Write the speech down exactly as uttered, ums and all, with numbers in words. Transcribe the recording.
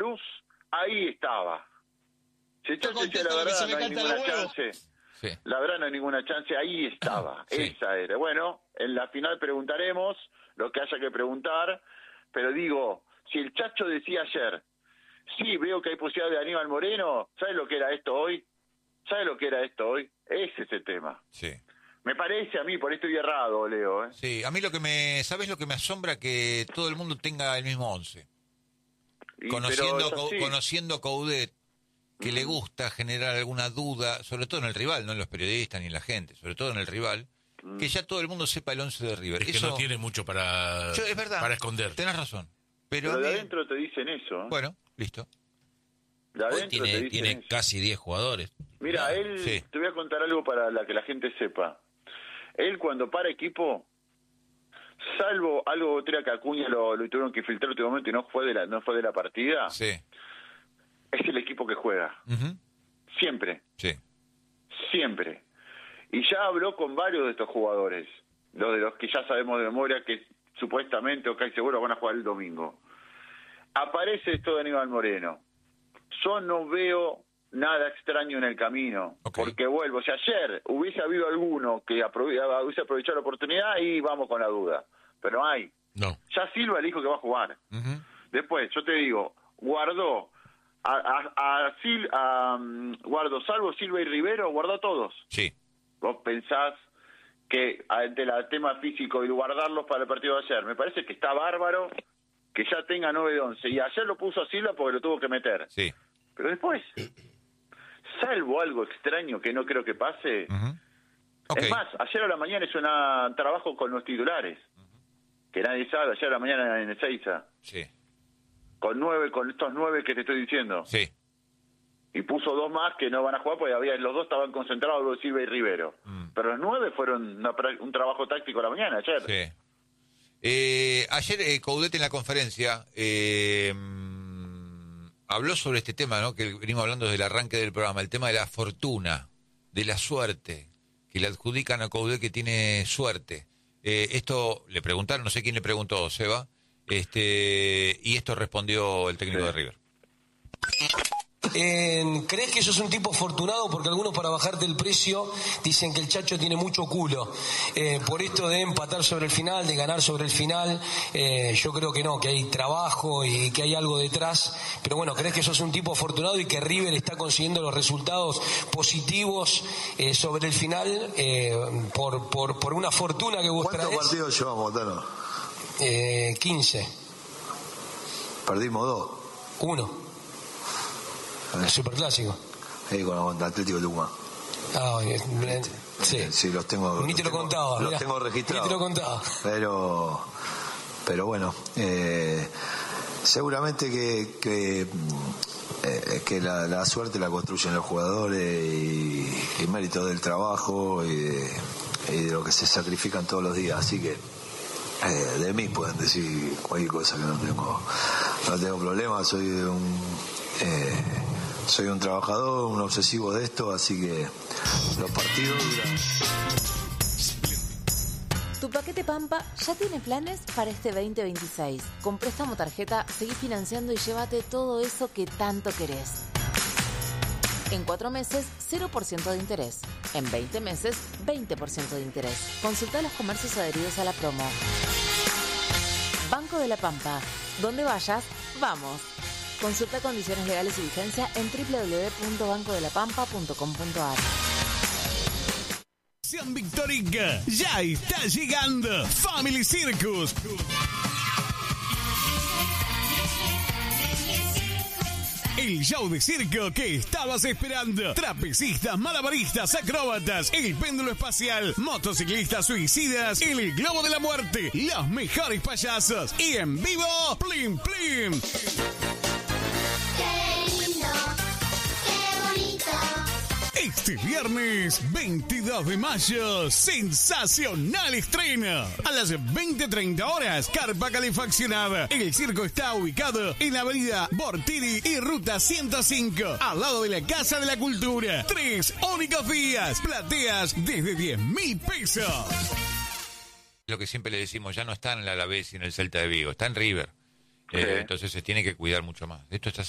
luz, ahí estaba. Si el Chacho decía la verdad, no hay ninguna chance. Sí. La verdad no hay ninguna chance, ahí estaba. Sí. Esa era. Bueno, en la final preguntaremos lo que haya que preguntar, pero digo, si el Chacho decía ayer, sí, veo que hay posibilidad de Aníbal Moreno, ¿sabes lo que era esto hoy? ¿Sabes lo que era esto hoy? Ese es el tema. Sí. Me parece a mí, por esto estoy errado, Leo. ¿eh? Sí, a mí lo que me... ¿Sabes lo que me asombra? Que todo el mundo tenga el mismo once. Y, Conociendo, co conociendo a Coudet, que mm. le gusta generar alguna duda, sobre todo en el rival, no en los periodistas ni en la gente, sobre todo en el rival, mm. que ya todo el mundo sepa el once de River. Es que Eso, no tiene mucho para, yo, es verdad, para esconder. Tenés razón. Pero, pero de mí... adentro te dicen eso. ¿eh? Bueno, listo. De Hoy tiene, tiene eso. casi diez jugadores. Mira, no, él, sí. te voy a contar algo para la que la gente sepa. Él cuando para equipo, salvo algo otra que Acuña lo, lo tuvieron que filtrar últimamente y no fue de la, no fue de la partida, sí. es el equipo que juega. Uh-huh. Siempre. Sí. Siempre. Y ya habló con varios de estos jugadores, los de los que ya sabemos de memoria que supuestamente o casi seguro van a jugar el domingo. Aparece esto de Aníbal Moreno. Yo no veo nada extraño en el camino, okay. porque vuelvo, si ayer hubiese habido alguno que aprove hubiese aprovechado la oportunidad, y vamos con la duda, pero hay. No. Ya Silva dijo que va a jugar. Uh-huh. Después, yo te digo, guardó a, a, a, Sil, a um, guardó salvo Silva y Rivero, guardó a todos. Sí. Vos pensás que ante el tema físico y guardarlos para el partido de ayer, me parece que está bárbaro que ya tenga nueve de once, y ayer lo puso a Silva porque lo tuvo que meter. Sí. Pero después, salvo algo extraño que no creo que pase, uh-huh. okay. es más, ayer a la mañana hizo un trabajo con los titulares, uh-huh. que nadie sabe, ayer a la mañana en Ezeiza, sí. con nueve, con estos nueve que te estoy diciendo, sí. y puso dos más que no van a jugar porque había, los dos estaban concentrados, Silva y Rivero, mm. pero los nueve fueron una, un trabajo táctico a la mañana ayer. Sí. Eh, ayer eh, Coudet en la conferencia eh, habló sobre este tema, ¿no? Que venimos hablando desde el arranque del programa, el tema de la fortuna, de la suerte, que le adjudican a Coudet que tiene suerte. Eh, esto le preguntaron, no sé quién le preguntó, Seba, este, y esto respondió el técnico sí. de River. Eh, ¿Crees que sos un tipo afortunado? Porque algunos, para bajarte el precio, dicen que el Chacho tiene mucho culo. Eh, por esto de empatar sobre el final, de ganar sobre el final, eh, yo creo que no, que hay trabajo y que hay algo detrás. Pero bueno, ¿crees que sos un tipo afortunado y que River está consiguiendo los resultados positivos eh, sobre el final eh, por, por, por una fortuna que vos traes? ¿Cuántos partidos llevamos, Tano? Eh, quince. Perdimos dos. Uno. El superclásico. Sí, con el Atlético Tucumán. Ah, bien. Sí. Sí, los tengo. Ni te lo contaba. Los tengo registrados. Ni te lo contaba. Pero, pero bueno, eh, seguramente que, que, eh, que la, la suerte la construyen los jugadores y, y mérito del trabajo y de, y de lo que se sacrifican todos los días. Así que eh, de mí pueden decir cualquier cosa, que no tengo, no tengo problema. Soy un eh, soy un trabajador, un obsesivo de esto, así que los partidos duran. Tu paquete Pampa ya tiene planes para este veinte veintiséis. Con préstamo tarjeta, seguí financiando y llévate todo eso que tanto querés. En cuatro meses, cero por ciento de interés. En veinte meses, veinte por ciento de interés. Consulta los comercios adheridos a la promo. Banco de la Pampa. Donde vayas, vamos. Consulta condiciones legales y vigencia en doble u doble u doble u punto banco de la pampa punto com punto a r. Sean Victorica, ya está llegando Family Circus. El show de circo que estabas esperando. Trapecistas, malabaristas, acróbatas, el péndulo espacial, motociclistas suicidas, el globo de la muerte, los mejores payasos y en vivo, Plim Plim. Este viernes veintidós de mayo, sensacional estreno. A las veinte treinta horas, carpa calefaccionada. El circo está ubicado en la avenida Bortiri y ruta ciento cinco, al lado de la Casa de la Cultura. Tres únicos días, plateas desde diez mil pesos. Lo que siempre le decimos, ya no está en el Alavés y en el Celta de Vigo, está en River. Sí. Eh, entonces se tiene que cuidar mucho más. Esto está